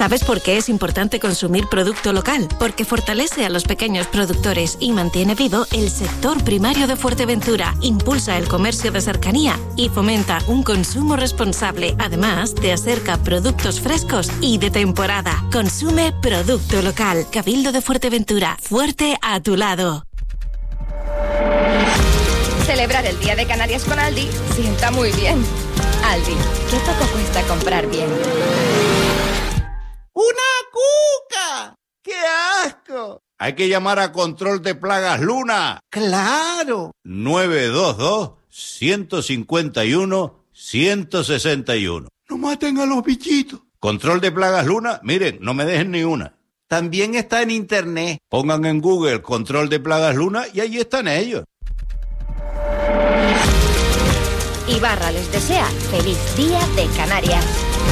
¿Sabes por qué es importante consumir producto local? Porque fortalece a los pequeños productores y mantiene vivo el sector primario de Fuerteventura, impulsa el comercio de cercanía y fomenta un consumo responsable. Además, te acerca productos frescos y de temporada. Consume producto local. Cabildo de Fuerteventura. Fuerte a tu lado. Celebrar el Día de Canarias con Aldi sienta muy bien. Aldi, ¿qué poco cuesta comprar bien? ¡Una cuca! ¡Qué asco! Hay que llamar a Control de Plagas Luna. ¡Claro! 922-151-161. ¡No maten a los bichitos! Control de Plagas Luna, miren, no me dejen ni una. También está en internet. Pongan en Google Control de Plagas Luna y allí están ellos. Ibarra les desea feliz Día de Canarias.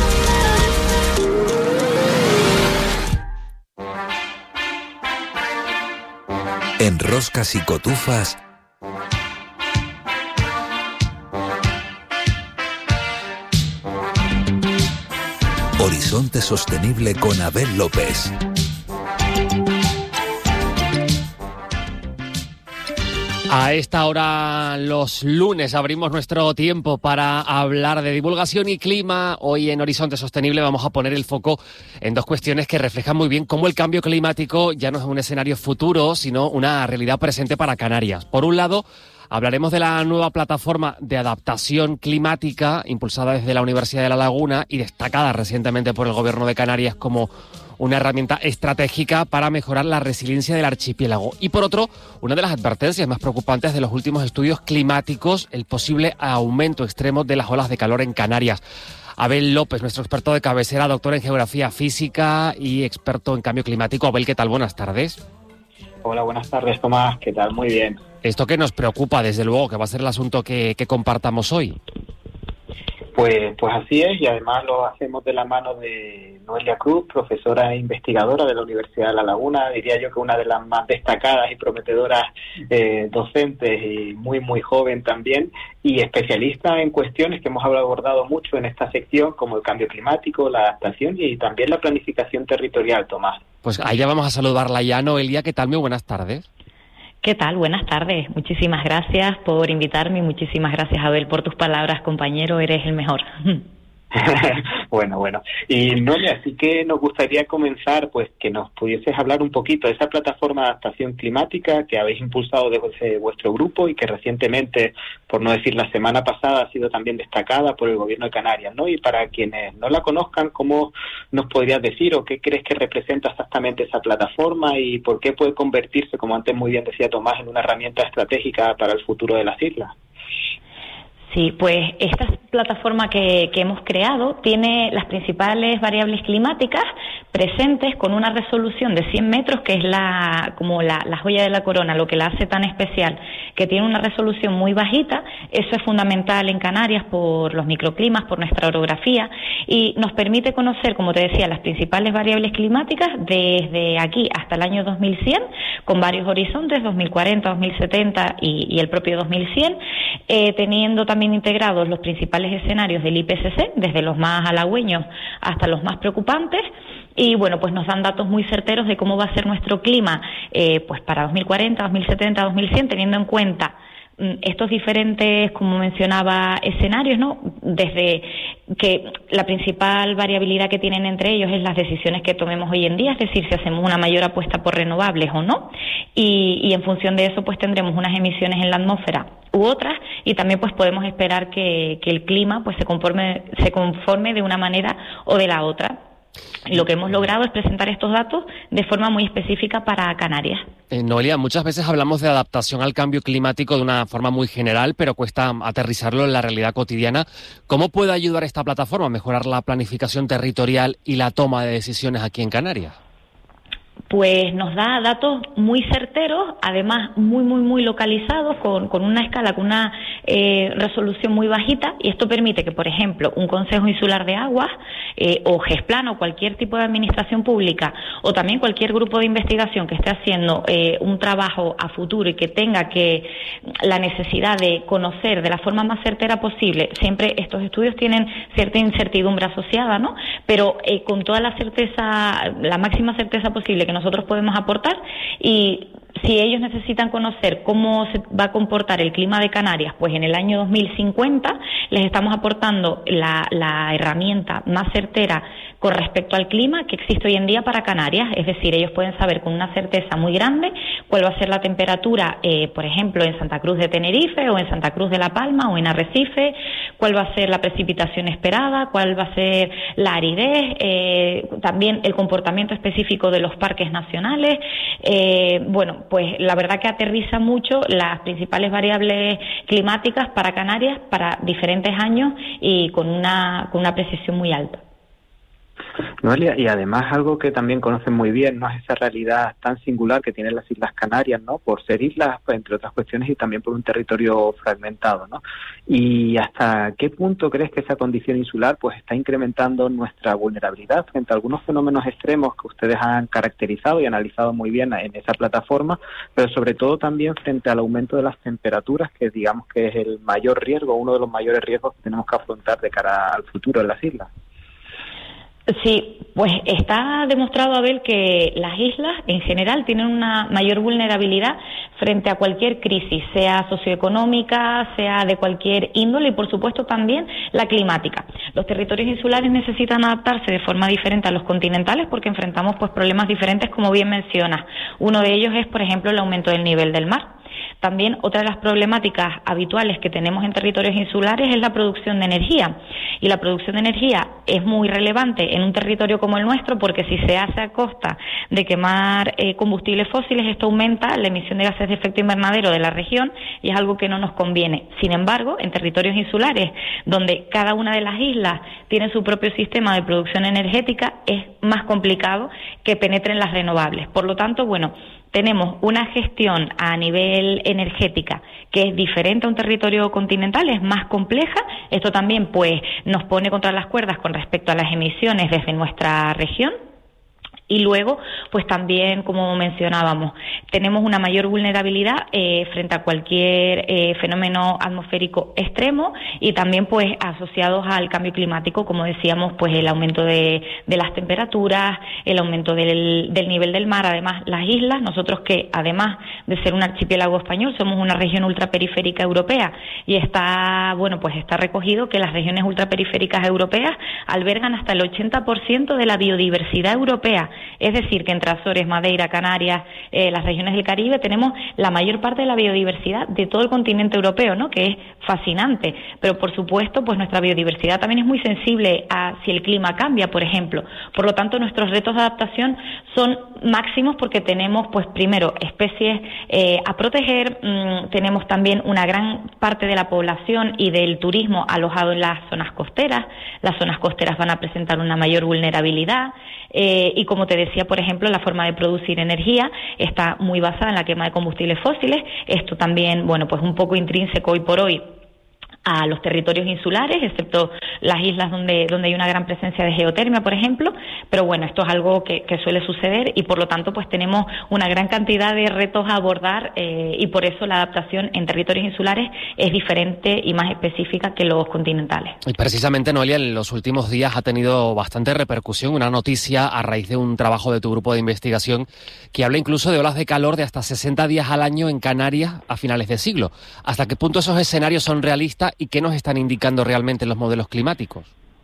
En Roscas y Cotufas, Horizonte Sostenible con Abel López. A esta hora, los lunes, abrimos nuestro tiempo para hablar de divulgación y clima. Hoy en Horizonte Sostenible vamos a poner el foco en dos cuestiones que reflejan muy bien cómo el cambio climático ya no es un escenario futuro, sino una realidad presente para Canarias. Por un lado, hablaremos de la nueva plataforma de adaptación climática impulsada desde la Universidad de La Laguna y destacada recientemente por el Gobierno de Canarias como una herramienta estratégica para mejorar la resiliencia del archipiélago. Y por otro, una de las advertencias más preocupantes de los últimos estudios climáticos, el posible aumento extremo de las olas de calor en Canarias. Abel López, nuestro experto de cabecera, doctor en geografía física y experto en cambio climático. Abel, ¿qué tal? Buenas tardes. Hola, buenas tardes, Tomás. ¿Qué tal? Muy bien. Esto que nos preocupa, desde luego, que va a ser el asunto que compartamos hoy. Pues así es, y además lo hacemos de la mano de Noelia Cruz, profesora e investigadora de la Universidad de La Laguna, diría yo que una de las más destacadas y prometedoras docentes y muy joven también, y especialista en cuestiones que hemos abordado mucho en esta sección, como el cambio climático, la adaptación y también la planificación territorial, Tomás. Pues allá vamos a saludarla ya. Noelia, ¿qué tal? Muy buenas tardes. ¿Qué tal? Buenas tardes. Muchísimas gracias por invitarme y muchísimas gracias, Abel, por tus palabras, compañero. Eres el mejor. Bueno. Y Noelia, así que nos gustaría comenzar, pues que nos pudieses hablar un poquito de esa plataforma de adaptación climática que habéis impulsado desde vuestro grupo y que recientemente, por no decir la semana pasada, ha sido también destacada por el Gobierno de Canarias, ¿no? Y para quienes no la conozcan, ¿cómo nos podrías decir o qué crees que representa exactamente esa plataforma y por qué puede convertirse, como antes muy bien decía Tomás, en una herramienta estratégica para el futuro de las islas? Sí, pues esta plataforma que hemos creado tiene las principales variables climáticas presentes con una resolución de 100 metros, que es como la joya de la corona, lo que la hace tan especial, que tiene una resolución muy bajita. Eso es fundamental en Canarias por los microclimas, por nuestra orografía, y nos permite conocer, como te decía, las principales variables climáticas desde aquí hasta el año 2100, con varios horizontes, 2040, 2070 y el propio 2100, teniendo también integrados los principales escenarios del IPCC, desde los más halagüeños hasta los más preocupantes, y bueno, pues nos dan datos muy certeros de cómo va a ser nuestro clima pues para 2040, 2070, 2100, teniendo en cuenta estos diferentes, como mencionaba, escenarios, ¿no? Desde que la principal variabilidad que tienen entre ellos es las decisiones que tomemos hoy en día, es decir, si hacemos una mayor apuesta por renovables o no, y en función de eso pues tendremos unas emisiones en la atmósfera u otras, y también pues podemos esperar que el clima pues se conforme de una manera o de la otra. Lo que hemos logrado es presentar estos datos de forma muy específica para Canarias. Noelia, muchas veces hablamos de adaptación al cambio climático de una forma muy general, pero cuesta aterrizarlo en la realidad cotidiana. ¿Cómo puede ayudar esta plataforma a mejorar la planificación territorial y la toma de decisiones aquí en Canarias? Pues nos da datos muy certeros, además muy localizados, con una escala, con una resolución muy bajita, y esto permite que, por ejemplo, un Consejo Insular de Aguas o GESPLAN o cualquier tipo de administración pública, o también cualquier grupo de investigación que esté haciendo un trabajo a futuro y que tenga la necesidad de conocer de la forma más certera posible, siempre estos estudios tienen cierta incertidumbre asociada, ¿no? pero con toda la certeza, la máxima certeza posible que nosotros podemos aportar. Y si ellos necesitan conocer cómo se va a comportar el clima de Canarias, pues en el año 2050 les estamos aportando la herramienta más certera con respecto al clima que existe hoy en día para Canarias. Es decir, ellos pueden saber con una certeza muy grande cuál va a ser la temperatura, por ejemplo, en Santa Cruz de Tenerife o en Santa Cruz de La Palma o en Arrecife, cuál va a ser la precipitación esperada, cuál va a ser la aridez, también el comportamiento específico de los parques nacionales. Bueno, pues la verdad que aterriza mucho las principales variables climáticas para Canarias para diferentes años y con una precisión muy alta. Noelia, y además algo que también conocen muy bien, ¿no?, es esa realidad tan singular que tienen las Islas Canarias, ¿no?, por ser islas, pues, entre otras cuestiones, y también por un territorio fragmentado, ¿no? ¿Y hasta qué punto crees que esa condición insular pues está incrementando nuestra vulnerabilidad frente a algunos fenómenos extremos que ustedes han caracterizado y analizado muy bien en esa plataforma, pero sobre todo también frente al aumento de las temperaturas, que digamos que es el mayor riesgo, uno de los mayores riesgos que tenemos que afrontar de cara al futuro en las islas? Sí, pues está demostrado, Abel, que las islas en general tienen una mayor vulnerabilidad frente a cualquier crisis, sea socioeconómica, sea de cualquier índole y, por supuesto, también la climática. Los territorios insulares necesitan adaptarse de forma diferente a los continentales porque enfrentamos pues problemas diferentes, como bien mencionas. Uno de ellos es, por ejemplo, el aumento del nivel del mar. También otra de las problemáticas habituales que tenemos en territorios insulares es la producción de energía. Y la producción de energía es muy relevante en un territorio como el nuestro porque si se hace a costa de quemar combustibles fósiles, esto aumenta la emisión de gases de efecto invernadero de la región y es algo que no nos conviene. Sin embargo, en territorios insulares, donde cada una de las islas tiene su propio sistema de producción energética, es más complicado que penetren las renovables. Por lo tanto, bueno, tenemos una gestión a nivel energética que es diferente a un territorio continental, es más compleja. Esto también pues nos pone contra las cuerdas con respecto a las emisiones desde nuestra región. Y luego, pues también, como mencionábamos, tenemos una mayor vulnerabilidad frente a cualquier fenómeno atmosférico extremo y también, pues, asociados al cambio climático, como decíamos, pues el aumento de las temperaturas, el aumento del nivel del mar. Además, las islas, nosotros que, además de ser un archipiélago español, somos una región ultraperiférica europea y está recogido que las regiones ultraperiféricas europeas albergan hasta el 80% de la biodiversidad europea. Es decir, que entre Azores, Madeira, Canarias, las regiones del Caribe, tenemos la mayor parte de la biodiversidad de todo el continente europeo, ¿no?, que es fascinante. Pero, por supuesto, pues nuestra biodiversidad también es muy sensible a si el clima cambia, por ejemplo. Por lo tanto, nuestros retos de adaptación son máximos porque tenemos, pues primero, especies a proteger, tenemos también una gran parte de la población y del turismo alojado en las zonas costeras. Las zonas costeras van a presentar una mayor vulnerabilidad y, como te decía, por ejemplo, la forma de producir energía está muy basada en la quema de combustibles fósiles. Esto también, bueno, pues un poco intrínseco hoy por hoy a los territorios insulares, excepto las islas donde hay una gran presencia de geotermia, por ejemplo, pero bueno, esto es algo que suele suceder y por lo tanto pues tenemos una gran cantidad de retos a abordar y por eso la adaptación en territorios insulares es diferente y más específica que los continentales. Y precisamente, Noelia, en los últimos días ha tenido bastante repercusión una noticia a raíz de un trabajo de tu grupo de investigación que habla incluso de olas de calor de hasta 60 días al año en Canarias a finales de siglo. ¿Hasta qué punto esos escenarios son realistas y qué nos están indicando realmente los modelos climáticos?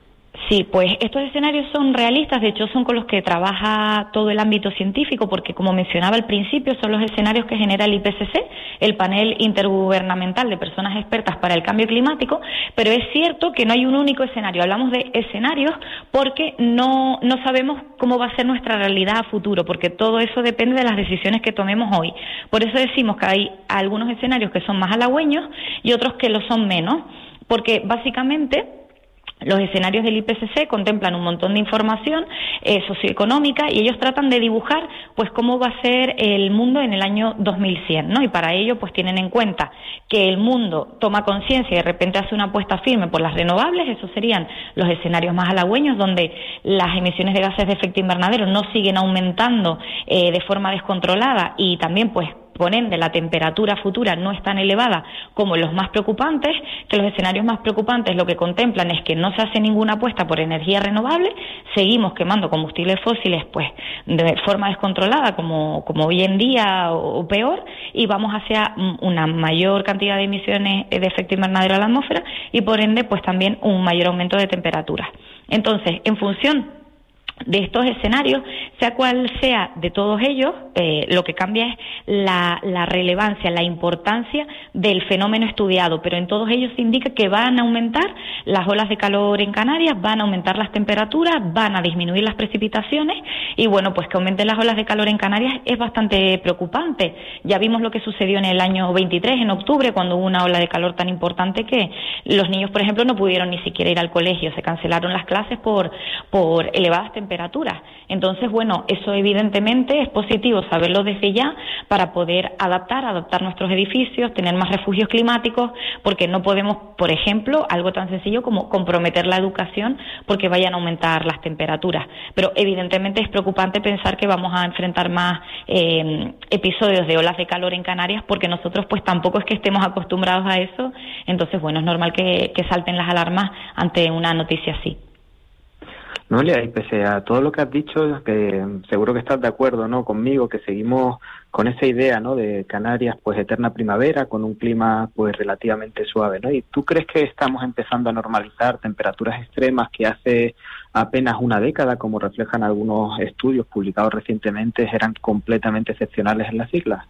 Sí, pues estos escenarios son realistas, de hecho son con los que trabaja todo el ámbito científico, porque como mencionaba al principio, son los escenarios que genera el IPCC, el panel intergubernamental de personas expertas para el cambio climático, pero es cierto que no hay un único escenario, hablamos de escenarios porque no sabemos cómo va a ser nuestra realidad a futuro, porque todo eso depende de las decisiones que tomemos hoy. Por eso decimos que hay algunos escenarios que son más halagüeños y otros que lo son menos, porque básicamente los escenarios del IPCC contemplan un montón de información socioeconómica y ellos tratan de dibujar pues cómo va a ser el mundo en el año 2100, ¿no? Y para ello pues tienen en cuenta que el mundo toma conciencia y de repente hace una apuesta firme por las renovables. Esos serían los escenarios más halagüeños, donde las emisiones de gases de efecto invernadero no siguen aumentando de forma descontrolada y también pues por ende la temperatura futura no es tan elevada como los más preocupantes, que los escenarios más preocupantes lo que contemplan es que no se hace ninguna apuesta por energía renovable, seguimos quemando combustibles fósiles pues de forma descontrolada como hoy en día o peor, y vamos hacia una mayor cantidad de emisiones de efecto invernadero a la atmósfera y por ende pues también un mayor aumento de temperaturas. Entonces, en función de estos escenarios, sea cual sea de todos ellos, lo que cambia es la relevancia, la importancia del fenómeno estudiado, pero en todos ellos se indica que van a aumentar las olas de calor en Canarias, van a aumentar las temperaturas, van a disminuir las precipitaciones y bueno, pues que aumenten las olas de calor en Canarias es bastante preocupante. Ya vimos lo que sucedió en el año 23, en octubre, cuando hubo una ola de calor tan importante que los niños, por ejemplo, no pudieron ni siquiera ir al colegio, se cancelaron las clases por elevadas temperaturas. Entonces, bueno, eso evidentemente es positivo saberlo desde ya para poder adaptar nuestros edificios, tener más refugios climáticos, porque no podemos, por ejemplo, algo tan sencillo como comprometer la educación porque vayan a aumentar las temperaturas. Pero evidentemente es preocupante pensar que vamos a enfrentar más episodios de olas de calor en Canarias porque nosotros pues tampoco es que estemos acostumbrados a eso. Entonces, bueno, es normal que salten las alarmas ante una noticia así. Noelia, y pese a todo lo que has dicho, que seguro que estás de acuerdo, ¿no?, conmigo, que seguimos con esa idea, ¿no?, de Canarias, pues eterna primavera, con un clima pues relativamente suave, ¿no? ¿Y tú crees que estamos empezando a normalizar temperaturas extremas que hace apenas una década, como reflejan algunos estudios publicados recientemente, eran completamente excepcionales en las islas?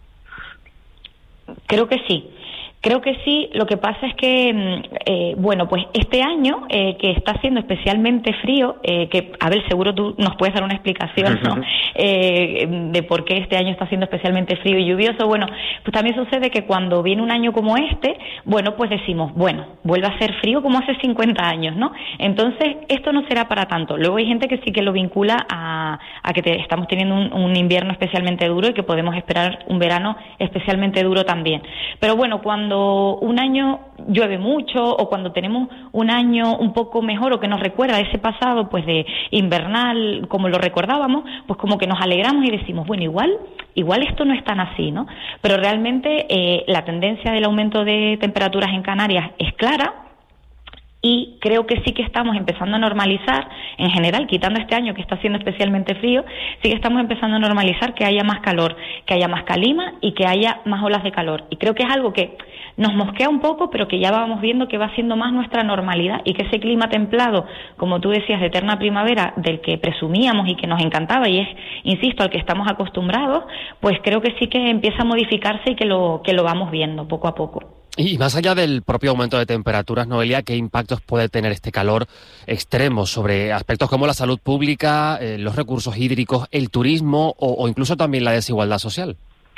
Creo que sí. Creo que sí, lo que pasa es que, bueno, pues este año que está siendo especialmente frío, que, Abel, seguro tú nos puedes dar una explicación, ¿no? De por qué este año está siendo especialmente frío y lluvioso. Bueno, pues también sucede que cuando viene un año como este, bueno, pues decimos, bueno, vuelve a ser frío como hace 50 años, ¿no? Entonces, esto no será para tanto. Luego hay gente que sí que lo vincula a que estamos teniendo un invierno especialmente duro y que podemos esperar un verano especialmente duro también. Pero bueno, cuando un año llueve mucho o cuando tenemos un año un poco mejor o que nos recuerda ese pasado pues de invernal como lo recordábamos, pues como que nos alegramos y decimos, bueno, igual esto no es tan así, ¿no? Pero realmente la tendencia del aumento de temperaturas en Canarias es clara. Y creo que sí que estamos empezando a normalizar, en general, quitando este año que está siendo especialmente frío, sí que estamos empezando a normalizar que haya más calor, que haya más calima y que haya más olas de calor. Y creo que es algo que nos mosquea un poco, pero que ya vamos viendo que va siendo más nuestra normalidad y que ese clima templado, como tú decías, de eterna primavera, del que presumíamos y que nos encantaba y es, insisto, al que estamos acostumbrados, pues creo que sí que empieza a modificarse y que lo vamos viendo poco a poco. Y más allá del propio aumento de temperaturas, Noelia, ¿qué impactos puede tener este calor extremo sobre aspectos como la salud pública, los recursos hídricos, el turismo o incluso también la desigualdad social?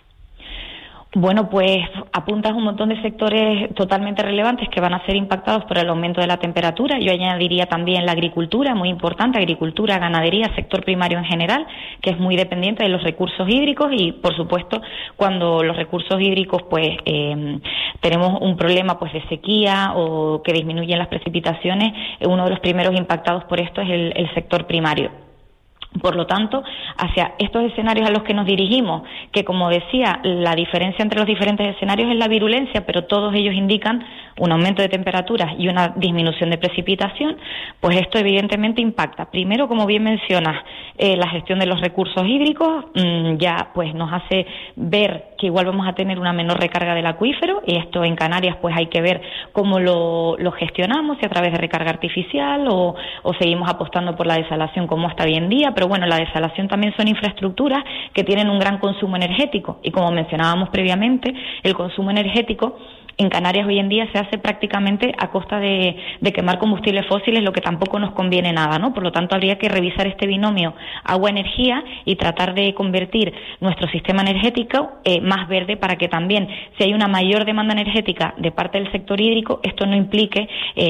Bueno, pues apuntas un montón de sectores totalmente relevantes que van a ser impactados por el aumento de la temperatura. Yo añadiría también la agricultura, muy importante, agricultura, ganadería, sector primario en general, que es muy dependiente de los recursos hídricos y, por supuesto, cuando los recursos hídricos, pues, tenemos un problema, pues, de sequía o que disminuyen las precipitaciones, uno de los primeros impactados por esto es el sector primario. Por lo tanto, hacia estos escenarios a los que nos dirigimos, que como decía, la diferencia entre los diferentes escenarios es la virulencia, pero todos ellos indican un aumento de temperaturas y una disminución de precipitación, pues esto evidentemente impacta. Primero, como bien mencionas, la gestión de los recursos hídricos ya pues nos hace ver que igual vamos a tener una menor recarga del acuífero, y esto en Canarias pues hay que ver cómo lo gestionamos, si a través de recarga artificial o seguimos apostando por la desalación como hasta hoy en día, pero bueno, la desalación también son infraestructuras que tienen un gran consumo energético y como mencionábamos previamente, el consumo energético en Canarias hoy en día se hace prácticamente a costa de quemar combustibles fósiles, lo que tampoco nos conviene nada, ¿no? Por lo tanto, habría que revisar este binomio agua-energía y tratar de convertir nuestro sistema energético más verde para que también, si hay una mayor demanda energética de parte del sector hídrico, esto no implique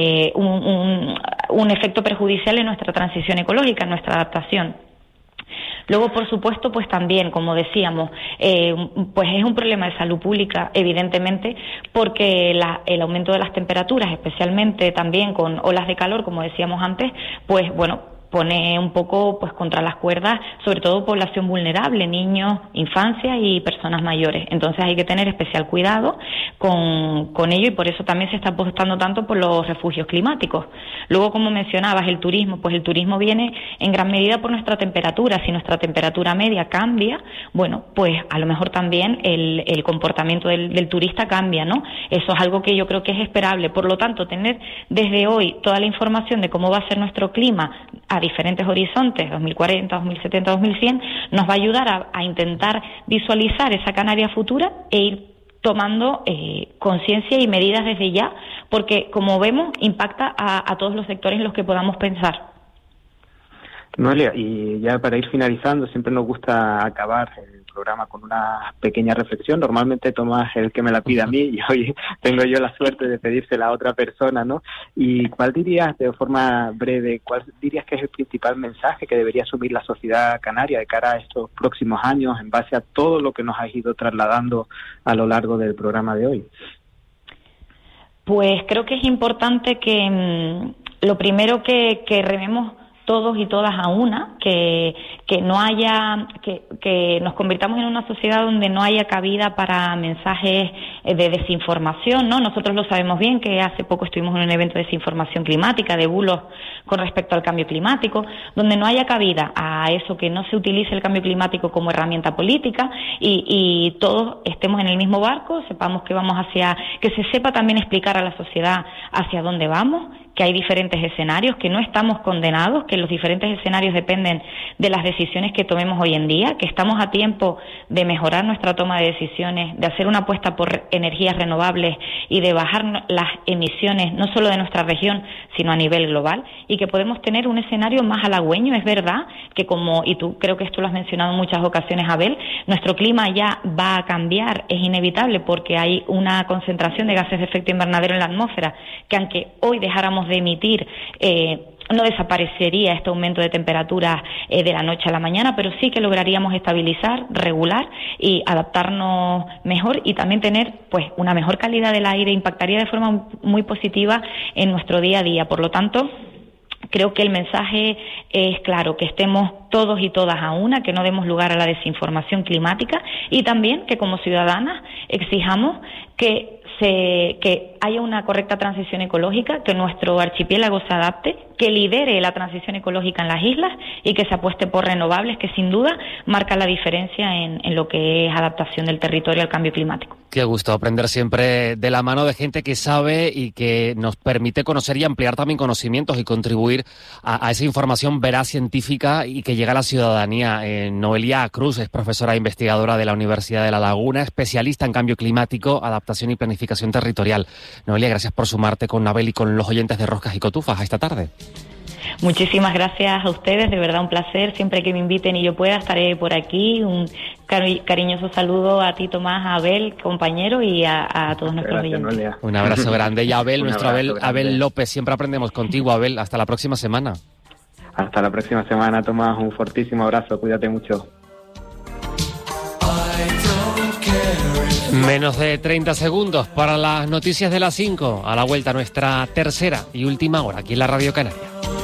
un efecto perjudicial en nuestra transición ecológica, en nuestra adaptación. Luego, por supuesto, pues también, como decíamos, pues es un problema de salud pública, evidentemente, porque el aumento de las temperaturas, especialmente también con olas de calor, como decíamos antes, pues bueno, pone un poco pues contra las cuerdas, sobre todo población vulnerable, niños, infancia y personas mayores. Entonces hay que tener especial cuidado con ello, y por eso también se está apostando tanto por los refugios climáticos. Luego, como mencionabas, el turismo, pues el turismo viene en gran medida por nuestra temperatura. Si nuestra temperatura media cambia, bueno, pues a lo mejor también el comportamiento del turista cambia, ¿no? Eso es algo que yo creo que es esperable. Por lo tanto, tener desde hoy toda la información de cómo va a ser nuestro clima a diferentes horizontes, 2040, 2070, 2100, nos va a ayudar a intentar visualizar esa Canarias futura e ir tomando conciencia y medidas desde ya, porque como vemos impacta a todos los sectores en los que podamos pensar. Noelia, y ya para ir finalizando, siempre nos gusta acabar el programa con una pequeña reflexión. Normalmente Tomás es el que me la pide a mí y hoy tengo yo la suerte de pedírsela a otra persona, ¿no? ¿Y cuál dirías, de forma breve, cuál dirías que es el principal mensaje que debería asumir la sociedad canaria de cara a estos próximos años en base a todo lo que nos has ido trasladando a lo largo del programa de hoy? Pues creo que es importante que lo primero que rememos todos y todas a una, que no haya, que nos convirtamos en una sociedad donde no haya cabida para mensajes de desinformación, ¿no? Nosotros lo sabemos bien, que hace poco estuvimos en un evento de desinformación climática, de bulos con respecto al cambio climático, donde no haya cabida a eso, que no se utilice el cambio climático como herramienta política y todos estemos en el mismo barco, sepamos que vamos que se sepa también explicar a la sociedad hacia dónde vamos, que hay diferentes escenarios, que no estamos condenados, que los diferentes escenarios dependen de las decisiones que tomemos hoy en día, que estamos a tiempo de mejorar nuestra toma de decisiones, de hacer una apuesta por energías renovables y de bajar las emisiones, no solo de nuestra región, sino a nivel global, y que podemos tener un escenario más halagüeño. Es verdad que creo que esto lo has mencionado en muchas ocasiones, Abel, nuestro clima ya va a cambiar, es inevitable, porque hay una concentración de gases de efecto invernadero en la atmósfera, que aunque hoy dejáramos de emitir, no desaparecería este aumento de temperaturas de la noche a la mañana, pero sí que lograríamos estabilizar, regular y adaptarnos mejor, y también tener pues una mejor calidad del aire, impactaría de forma muy positiva en nuestro día a día. Por lo tanto, creo que el mensaje es claro, que estemos todos y todas a una, que no demos lugar a la desinformación climática, y también que como ciudadanas exijamos que haya una correcta transición ecológica, que nuestro archipiélago se adapte, que lidere la transición ecológica en las islas y que se apueste por renovables, que sin duda marca la diferencia en lo que es adaptación del territorio al cambio climático. Qué gusto aprender siempre de la mano de gente que sabe y que nos permite conocer y ampliar también conocimientos y contribuir a esa información veraz, científica, y que llega a la ciudadanía. Noelia Cruz es profesora e investigadora de la Universidad de La Laguna, especialista en cambio climático, adaptación y planificación territorial. Noelia, gracias por sumarte con Abel y con los oyentes de Roscas y Cotufas a esta tarde. Muchísimas gracias a ustedes, de verdad un placer. Siempre que me inviten y yo pueda, estaré por aquí. Un cariñoso saludo a ti, Tomás, a Abel, compañero, y a todos nuestros oyentes. Un abrazo grande. Y a Abel, nuestro Abel López, siempre aprendemos contigo, Abel. Hasta la próxima semana. Hasta la próxima semana, Tomás. Un fortísimo abrazo. Cuídate mucho. Menos de 30 segundos para las noticias de las 5. A la vuelta, nuestra tercera y última hora aquí en la Radio Canaria.